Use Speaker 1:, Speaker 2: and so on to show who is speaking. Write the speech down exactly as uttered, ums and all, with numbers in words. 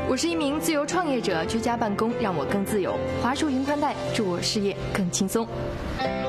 Speaker 1: 我是一名自由创业者，居家办公让我更自由。华硕云宽带助我事业更轻松。